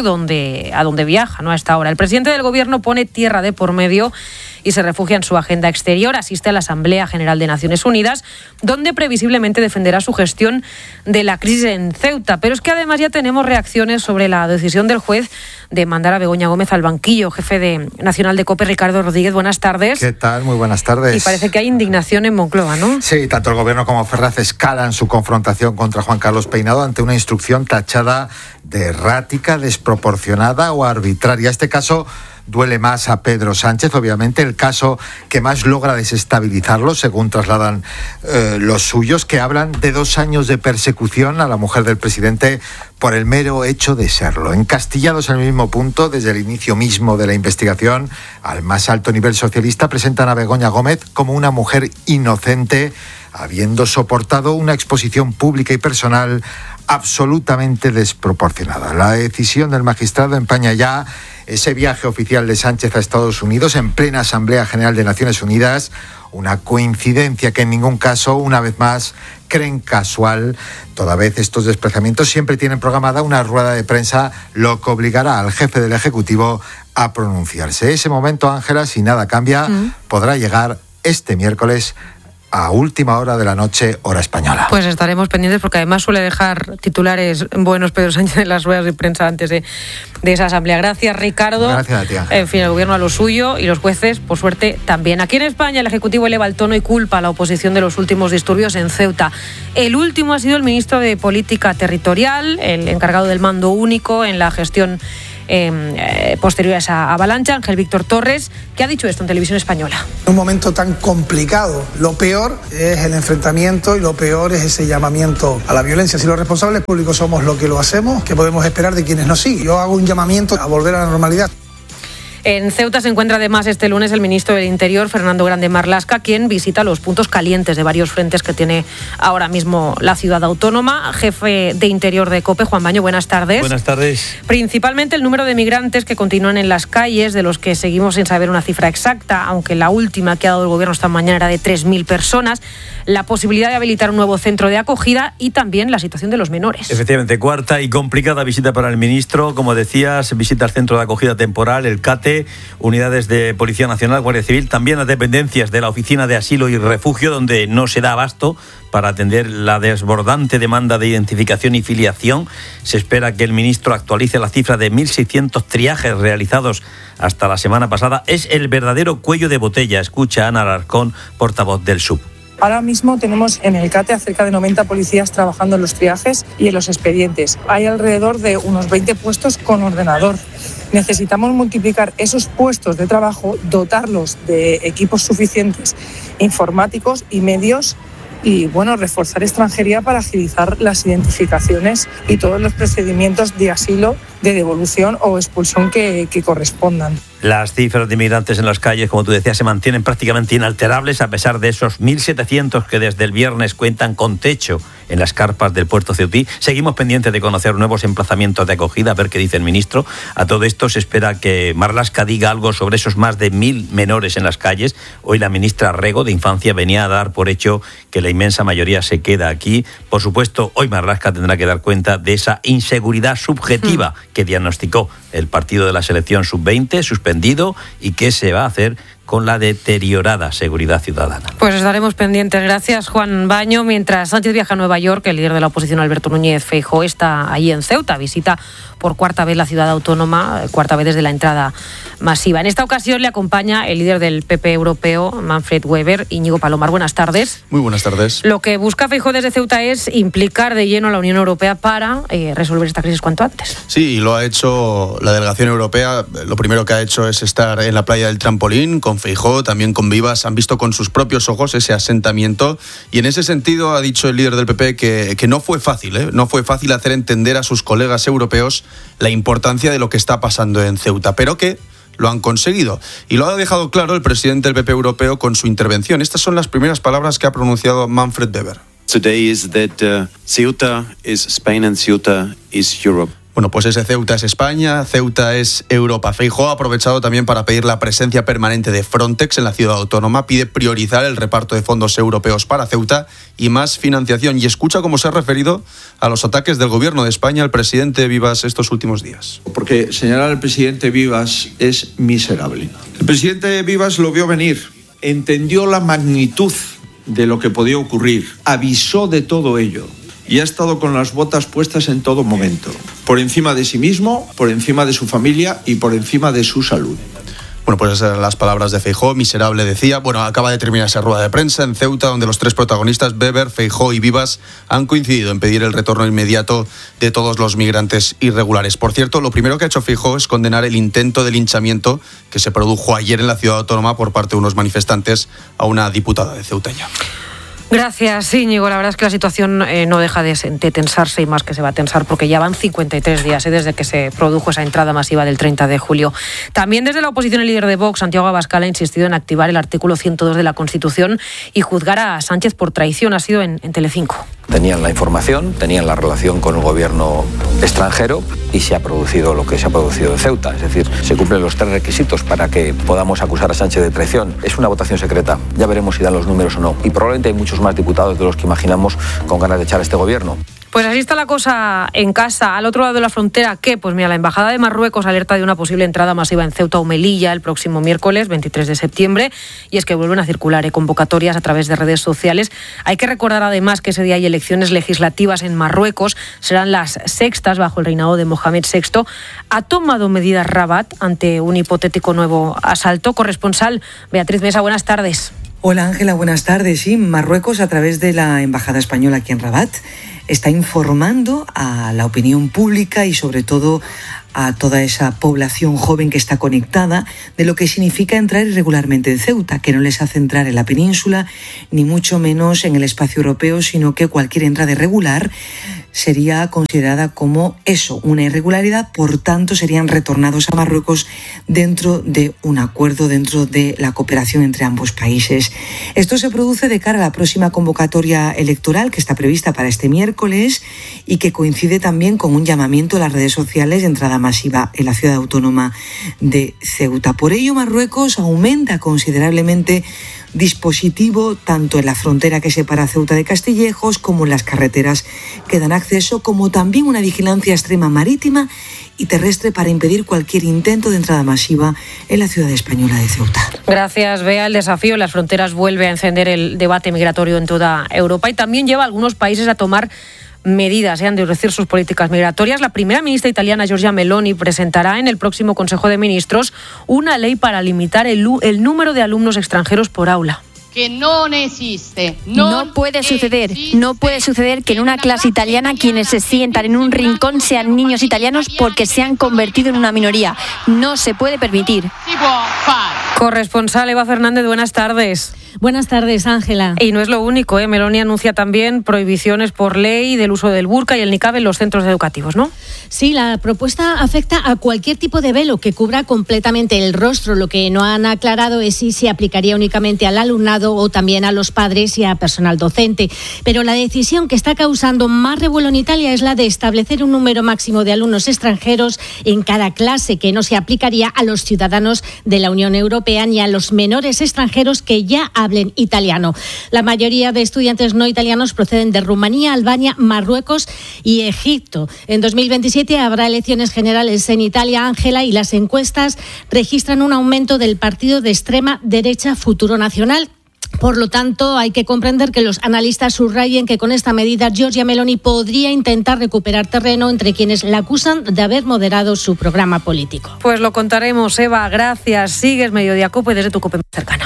a donde viaja, ¿no?, a esta hora. El presidente del Gobierno pone tierra de por medio y se refugia en su agenda exterior. Asiste a la Asamblea General de Naciones Unidas, donde previsiblemente defenderá su gestión de la crisis en Ceuta. Pero es que además ya tenemos reacciones sobre la decisión del juez de mandar a Begoña Gómez al banquillo. Jefe nacional de COPE, Ricardo Rodríguez, buenas tardes. ¿Qué tal? Muy buenas tardes. Y parece que hay indignación en Moncloa, ¿no? Sí, tanto el Gobierno como Ferraz escalan su confrontación contra Juan Carlos Peinado ante una instrucción tachada de errática, desproporcionada o arbitraria. Este caso duele más a Pedro Sánchez, obviamente, el caso que más logra desestabilizarlo, según trasladan los suyos, que hablan de 2 años de persecución a la mujer del presidente por el mero hecho de serlo. Encastillados en el mismo punto, desde el inicio mismo de la investigación, al más alto nivel socialista, presentan a Begoña Gómez como una mujer inocente, habiendo soportado una exposición pública y personal absolutamente desproporcionada. La decisión del magistrado empaña ya ese viaje oficial de Sánchez a Estados Unidos en plena Asamblea General de Naciones Unidas, una coincidencia que en ningún caso, una vez más, creen casual. Toda vez estos desplazamientos siempre tienen programada una rueda de prensa, lo que obligará al jefe del Ejecutivo a pronunciarse. Ese momento, Ángela, si nada cambia, podrá llegar este miércoles a última hora de la noche, hora española. Pues estaremos pendientes, porque además suele dejar titulares buenos Pedro Sánchez en las ruedas de prensa antes de esa asamblea. Gracias, Ricardo. Gracias a ti, Ángel. En fin, el Gobierno a lo suyo y los jueces, por suerte, también. Aquí en España el Ejecutivo eleva el tono y culpa a la oposición de los últimos disturbios en Ceuta. El último ha sido el ministro de Política Territorial, el encargado del mando único en la gestión posterior a esa avalancha, Ángel Víctor Torres, que ha dicho esto en Televisión Española. En un momento tan complicado, lo peor es el enfrentamiento y lo peor es ese llamamiento a la violencia. Si los responsables públicos somos lo que lo hacemos, ¿qué podemos esperar de quienes nos siguen? Yo hago un llamamiento a volver a la normalidad. En Ceuta se encuentra además este lunes el ministro del Interior, Fernando Grande Marlaska, quien visita los puntos calientes de varios frentes que tiene ahora mismo la ciudad autónoma. Jefe de Interior de COPE, Juan Baño, buenas tardes. Buenas tardes. Principalmente el número de migrantes que continúan en las calles, de los que seguimos sin saber una cifra exacta, aunque la última que ha dado el Gobierno esta mañana era de 3.000 personas, la posibilidad de habilitar un nuevo centro de acogida y también la situación de los menores. Efectivamente, cuarta y complicada visita para el ministro. Como decías, visita al centro de acogida temporal, el CATE, unidades de Policía Nacional, Guardia Civil, también las dependencias de la Oficina de Asilo y Refugio, donde no se da abasto para atender la desbordante demanda de identificación y filiación. Se espera que el ministro actualice la cifra de 1.600 triajes realizados hasta la semana pasada. Es el verdadero cuello de botella, escucha Ana Alarcón, portavoz del SUB. Ahora mismo tenemos en el CATE a cerca de 90 policías trabajando en los triajes y en los expedientes. Hay alrededor de unos 20 puestos con ordenador. Necesitamos multiplicar esos puestos de trabajo, dotarlos de equipos suficientes informáticos y medios y, reforzar extranjería para agilizar las identificaciones y todos los procedimientos de asilo, de devolución o expulsión que correspondan. Las cifras de inmigrantes en las calles, como tú decías, se mantienen prácticamente inalterables a pesar de esos 1.700 que desde el viernes cuentan con techo en las carpas del puerto ceutí. Seguimos pendientes de conocer nuevos emplazamientos de acogida, a ver qué dice el ministro. A todo esto se espera que Marlaska diga algo sobre esos más de 1.000 menores en las calles. Hoy la ministra Rego de Infancia venía a dar por hecho que la inmensa mayoría se queda aquí. Por supuesto, hoy Marlaska tendrá que dar cuenta de esa inseguridad subjetiva que diagnosticó el partido de la selección sub-20, suspendido, y qué se va a hacer con la deteriorada seguridad ciudadana. Pues estaremos pendientes. Gracias, Juan Baño. Mientras Sánchez viaja a Nueva York, el líder de la oposición, Alberto Núñez Feijóo, está allí en Ceuta. Visita por cuarta vez la ciudad autónoma, cuarta vez desde la entrada masiva. En esta ocasión le acompaña el líder del PP europeo, Manfred Weber. Íñigo Palomar, buenas tardes. Muy buenas tardes. Lo que busca Feijóo desde Ceuta es implicar de lleno a la Unión Europea para resolver esta crisis cuanto antes. Sí, y lo ha hecho la delegación europea. Lo primero que ha hecho es estar en la playa del Trampolín con Feijóo, también con Vivas. Han visto con sus propios ojos ese asentamiento y en ese sentido ha dicho el líder del PP que no fue fácil, no fue fácil hacer entender a sus colegas europeos la importancia de lo que está pasando en Ceuta, pero que lo han conseguido. Y lo ha dejado claro el presidente del PP europeo con su intervención. Estas son las primeras palabras que ha pronunciado Manfred Weber. Today is that Ceuta is Spain and Ceuta is Europe. Bueno, pues ese Ceuta es España, Ceuta es Europa. Feijóo ha aprovechado también para pedir la presencia permanente de Frontex en la ciudad autónoma, pide priorizar el reparto de fondos europeos para Ceuta y más financiación. Y escucha cómo se ha referido a los ataques del gobierno de España al presidente Vivas estos últimos días. Porque señalar al presidente Vivas es miserable. El presidente Vivas lo vio venir, entendió la magnitud de lo que podía ocurrir, avisó de todo ello. Y ha estado con las botas puestas en todo momento, por encima de sí mismo, por encima de su familia y por encima de su salud. Bueno, pues esas eran las palabras de Feijóo, miserable decía. Bueno, acaba de terminar esa rueda de prensa en Ceuta, donde los tres protagonistas, Weber, Feijóo y Vivas, han coincidido en pedir el retorno inmediato de todos los migrantes irregulares. Por cierto, lo primero que ha hecho Feijóo es condenar el intento de linchamiento que se produjo ayer en la ciudad autónoma por parte de unos manifestantes a una diputada de Ceuta ya. Gracias, Íñigo. La verdad es que la situación no deja de tensarse y más que se va a tensar porque ya van 53 días desde que se produjo esa entrada masiva del 30 de julio. También desde la oposición, el líder de Vox, Santiago Abascal, ha insistido en activar el artículo 102 de la Constitución y juzgar a Sánchez por traición. Ha sido en Telecinco. Tenían la información, tenían la relación con el gobierno extranjero y se ha producido lo que se ha producido en Ceuta. Es decir, se cumplen los tres requisitos para que podamos acusar a Sánchez de traición. Es una votación secreta. Ya veremos si dan los números o no. Y probablemente hay muchos más diputados de los que imaginamos con ganas de echar a este gobierno. Pues así está la cosa en casa. Al otro lado de la frontera, ¿qué? Pues mira, la Embajada de Marruecos alerta de una posible entrada masiva en Ceuta o Melilla el próximo miércoles, 23 de septiembre. Y es que vuelven a circular convocatorias a través de redes sociales. Hay que recordar además que ese día hay elecciones legislativas en Marruecos. Serán las sextas bajo el reinado de Mohamed VI. Ha tomado medidas Rabat ante un hipotético nuevo asalto. Corresponsal Beatriz Mesa, buenas tardes. Hola Ángela, buenas tardes. Sí, Marruecos, a través de la Embajada Española aquí en Rabat, está informando a la opinión pública y sobre todo a toda esa población joven que está conectada de lo que significa entrar irregularmente en Ceuta, que no les hace entrar en la península, ni mucho menos en el espacio europeo, sino que cualquier entrada irregular sería considerada como eso, una irregularidad, por tanto serían retornados a Marruecos dentro de un acuerdo, dentro de la cooperación entre ambos países. Esto se produce de cara a la próxima convocatoria electoral que está prevista para este miércoles y que coincide también con un llamamiento a las redes sociales de entrada masiva en la ciudad autónoma de Ceuta. Por ello, Marruecos aumenta considerablemente dispositivo tanto en la frontera que separa Ceuta de Castillejos como en las carreteras que dan acceso, como también una vigilancia extrema marítima y terrestre para impedir cualquier intento de entrada masiva en la ciudad española de Ceuta. Gracias, Bea. El desafío en las fronteras vuelve a encender el debate migratorio en toda Europa y también lleva a algunos países a tomar medidas de endurecer sus políticas migratorias. La primera ministra italiana, Giorgia Meloni, presentará en el próximo Consejo de Ministros una ley para limitar el número de alumnos extranjeros por aula. que no existe. No puede suceder que en una clase italiana quienes se sientan en un rincón sean niños italianos porque se han convertido en una minoría. No se puede permitir. Corresponsal Eva Fernández, buenas tardes. Buenas tardes, Ángela. Y no es lo único, Meloni anuncia también prohibiciones por ley del uso del burka y el niqab en los centros educativos, ¿no? Sí, la propuesta afecta a cualquier tipo de velo que cubra completamente el rostro. Lo que no han aclarado es si se aplicaría únicamente al alumnado o también a los padres y a personal docente. Pero la decisión que está causando más revuelo en Italia es la de establecer un número máximo de alumnos extranjeros en cada clase, que no se aplicaría a los ciudadanos de la Unión Europea ni a los menores extranjeros que ya hablen italiano. La mayoría de estudiantes no italianos proceden de Rumanía, Albania, Marruecos y Egipto. En 2027 habrá elecciones generales en Italia, Ángela, y las encuestas registran un aumento del partido de extrema derecha Futuro Nacional. Por lo tanto, hay que comprender que los analistas subrayen que con esta medida Giorgia Meloni podría intentar recuperar terreno entre quienes la acusan de haber moderado su programa político. Pues lo contaremos, Eva, gracias. Sigues Mediodía COPE desde tu COPE más cercana.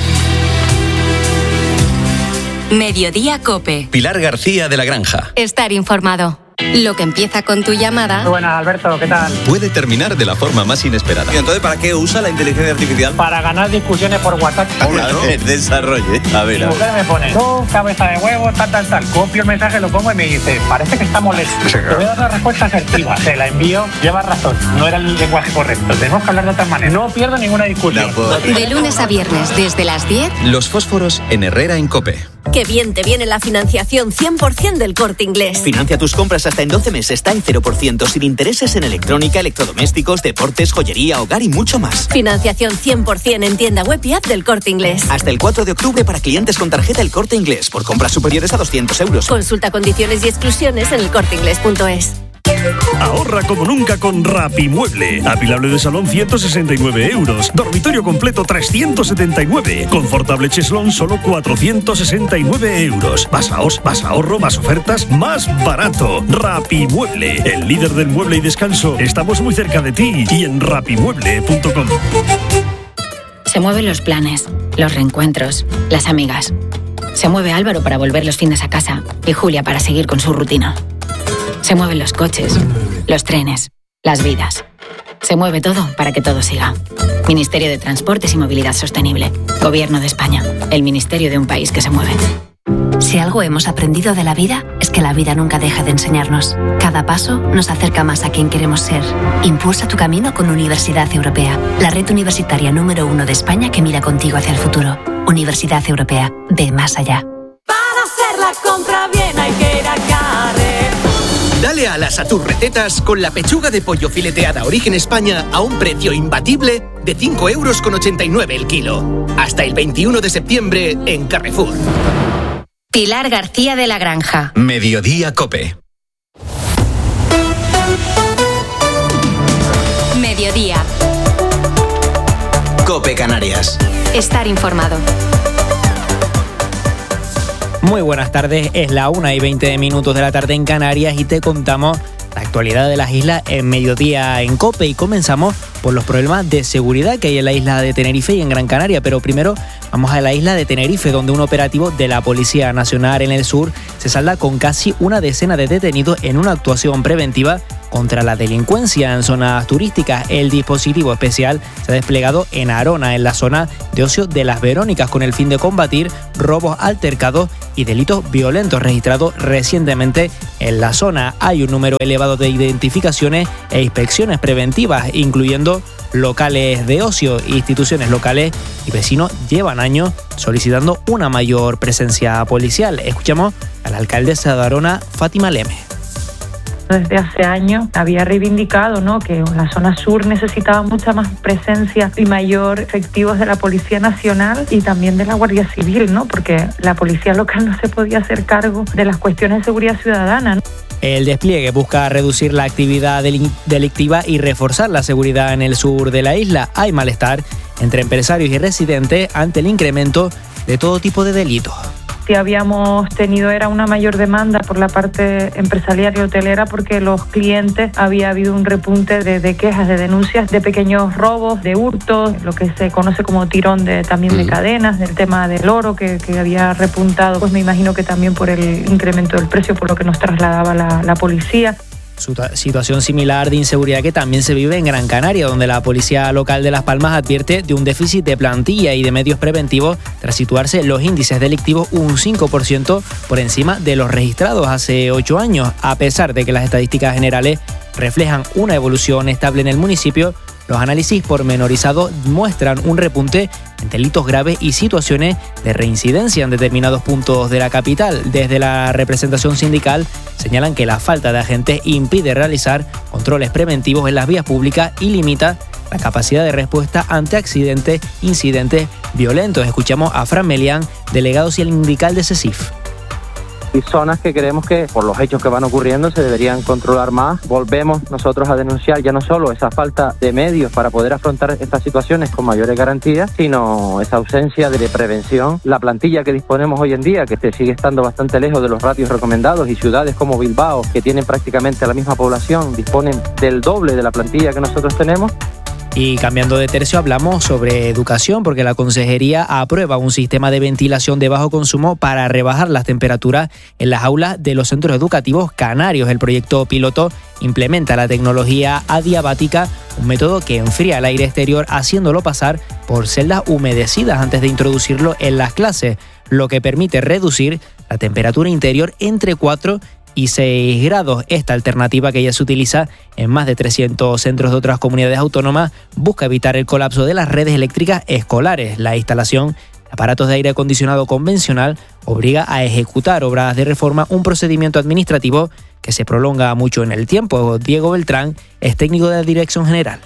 Mediodía COPE. Pilar García de la Granja. Estar informado. Lo que empieza con tu llamada... Muy buenas, Alberto, ¿qué tal? Puede terminar de la forma más inesperada. ¿Y entonces para qué usa la inteligencia artificial? Para ganar discusiones por WhatsApp. Claro, desarrolle. A ver. Mi mujer me pone, tú, cabeza de huevo, tal. Copio el mensaje, lo pongo y me dice, parece que está molesto. Sí, claro. Te voy a dar una respuesta asertiva. Se la envío, lleva razón. No era el lenguaje correcto. Tenemos que hablar de otra manera. No pierdo ninguna discusión. De lunes a viernes, desde las 10. Los fósforos en Herrera en COPE. Qué bien te viene la financiación 100% del Corte Inglés. Financia tus compras hasta en 12 meses. Está en 0% sin intereses en electrónica, electrodomésticos, deportes, joyería, hogar y mucho más. Financiación 100% en tienda web y app del Corte Inglés. Hasta el 4 de octubre para clientes con tarjeta El Corte Inglés. Por compras superiores a 200 euros. Consulta condiciones y exclusiones en elcorteinglés.es. Ahorra como nunca con Rapimueble. Apilable de salón 169 euros. Dormitorio completo 379. Confortable cheslón solo 469 euros. Más ahorro, más ofertas, más barato. Rapimueble, el líder del mueble y descanso. Estamos muy cerca de ti y en rapimueble.com. Se mueven los planes, los reencuentros, las amigas. Se mueve Álvaro para volver los fines a casa y Julia para seguir con su rutina. Se mueven los coches, los trenes, las vidas. Se mueve todo para que todo siga. Ministerio de Transportes y Movilidad Sostenible. Gobierno de España. El ministerio de un país que se mueve. Si algo hemos aprendido de la vida, es que la vida nunca deja de enseñarnos. Cada paso nos acerca más a quien queremos ser. Impulsa tu camino con Universidad Europea, la red universitaria número 1 de España que mira contigo hacia el futuro. Universidad Europea, ve más allá. Para hacer la compra bien hay que ir a Carrefour. Dale alas a tus recetas con la pechuga de pollo fileteada Origen España a un precio imbatible de 5,89 € el kilo. Hasta el 21 de septiembre en Carrefour. Pilar García de la Granja. Mediodía COPE. Mediodía. COPE Canarias. Estar informado. Muy buenas tardes, es la 1:20 de la tarde en Canarias y te contamos la actualidad de las islas en Mediodía en COPE y comenzamos por los problemas de seguridad que hay en la isla de Tenerife y en Gran Canaria, pero primero vamos a la isla de Tenerife, donde un operativo de la Policía Nacional en el sur se salda con casi una decena de detenidos en una actuación preventiva contra la delincuencia en zonas turísticas. El dispositivo especial se ha desplegado en Arona, en la zona de ocio de Las Verónicas, con el fin de combatir robos, altercados y delitos violentos registrados recientemente en la zona. Hay un número elevado de identificaciones e inspecciones preventivas, incluyendo locales de ocio. Instituciones locales y vecinos llevan años solicitando una mayor presencia policial. Escuchamos a la alcaldesa de Arona, Fátima Leme. Desde hace años había reivindicado, ¿no?, que la zona sur necesitaba mucha más presencia y mayor efectivos de la Policía Nacional y también de la Guardia Civil, ¿no?, porque la policía local no se podía hacer cargo de las cuestiones de seguridad ciudadana, ¿no? El despliegue busca reducir la actividad delictiva y reforzar la seguridad en el sur de la isla. Hay malestar entre empresarios y residentes ante el incremento de todo tipo de delitos. Sí habíamos tenido era una mayor demanda por la parte empresarial y hotelera porque los clientes había habido un repunte de quejas, de denuncias de pequeños robos, de hurtos, lo que se conoce como tirón también de cadenas, del tema del oro que había repuntado, pues me imagino que también por el incremento del precio, por lo que nos trasladaba la policía. Situación similar de inseguridad que también se vive en Gran Canaria, donde la policía local de Las Palmas advierte de un déficit de plantilla y de medios preventivos tras situarse los índices delictivos un 5% por encima de los registrados hace 8 años. A pesar de que las estadísticas generales reflejan una evolución estable en el municipio, los análisis pormenorizados muestran un repunte en delitos graves y situaciones de reincidencia en determinados puntos de la capital. Desde la representación sindical señalan que la falta de agentes impide realizar controles preventivos en las vías públicas y limita la capacidad de respuesta ante accidentes, incidentes violentos. Escuchamos a Fran Melián, delegado sindical de CESIF. Y zonas que creemos que por los hechos que van ocurriendo se deberían controlar más. Volvemos nosotros a denunciar ya no solo esa falta de medios para poder afrontar estas situaciones con mayores garantías, sino esa ausencia de prevención. La plantilla que disponemos hoy en día, que sigue estando bastante lejos de los ratios recomendados, y ciudades como Bilbao, que tienen prácticamente la misma población, disponen del doble de la plantilla que nosotros tenemos. Y cambiando de tercio, hablamos sobre educación, porque la Consejería aprueba un sistema de ventilación de bajo consumo para rebajar las temperaturas en las aulas de los centros educativos canarios. El proyecto piloto implementa la tecnología adiabática, un método que enfría el aire exterior haciéndolo pasar por celdas humedecidas antes de introducirlo en las clases, lo que permite reducir la temperatura interior entre 4 y 6 grados. Esta alternativa, que ya se utiliza en más de 300 centros de otras comunidades autónomas, busca evitar el colapso de las redes eléctricas escolares. La instalación de aparatos de aire acondicionado convencional obliga a ejecutar obras de reforma, un procedimiento administrativo que se prolonga mucho en el tiempo. Diego Beltrán es técnico de la Dirección General.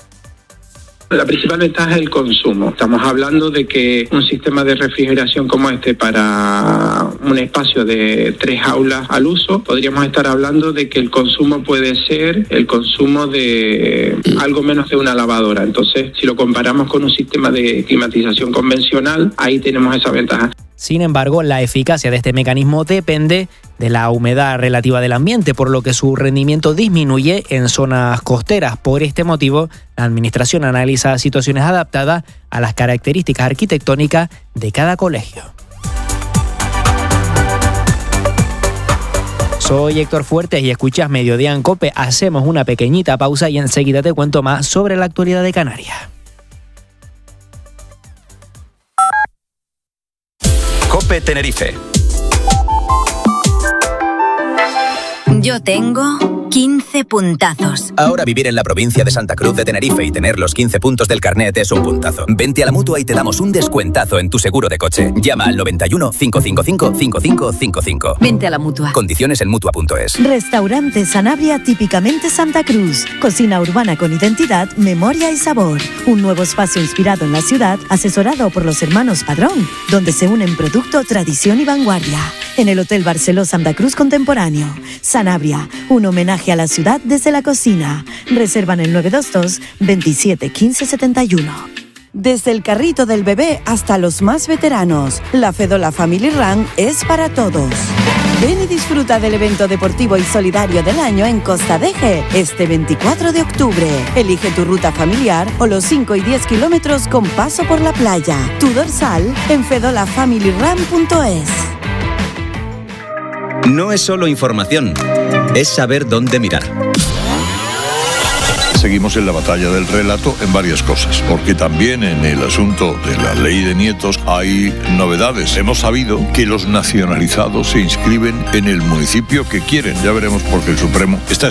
La principal ventaja es el consumo. Estamos hablando de que un sistema de refrigeración como este para un espacio de 3 aulas al uso, podríamos estar hablando de que el consumo puede ser el consumo de algo menos de una lavadora. Entonces, si lo comparamos con un sistema de climatización convencional, ahí tenemos esa ventaja. Sin embargo, la eficacia de este mecanismo depende de la humedad relativa del ambiente, por lo que su rendimiento disminuye en zonas costeras. Por este motivo, la Administración analiza situaciones adaptadas a las características arquitectónicas de cada colegio. Soy Héctor Fuertes y escuchas Mediodía en COPE. Hacemos una pequeñita pausa y enseguida te cuento más sobre la actualidad de Canarias. COPE Tenerife. Yo tengo 15 puntazos. Ahora vivir en la provincia de Santa Cruz de Tenerife y tener los 15 puntos del carnet es un puntazo. Vente a la Mutua y te damos un descuentazo en tu seguro de coche. Llama al 91 555 5555. Vente a la Mutua. Condiciones en Mutua.es. Restaurante Sanabria, típicamente Santa Cruz. Cocina urbana con identidad, memoria y sabor. Un nuevo espacio inspirado en la ciudad, asesorado por los hermanos Padrón, donde se unen producto, tradición y vanguardia. En el Hotel Barceló Santa Cruz Contemporáneo. Sanabria, un homenaje a la ciudad desde la cocina. Reservan el 922 27 15 71. Desde el carrito del bebé hasta los más veteranos, la Fedola Family Run es para todos. Ven y disfruta del evento deportivo y solidario del año en Costa Deje, este 24 de octubre. Elige tu ruta familiar o los 5 y 10 kilómetros con paso por la playa. Tu dorsal en fedolafamilyrun.es. No es solo información, es saber dónde mirar. Seguimos en la batalla del relato en varias cosas, porque también en el asunto de la ley de nietos hay novedades. Hemos sabido que los nacionalizados se inscriben en el municipio que quieren. Ya veremos, porque el Supremo está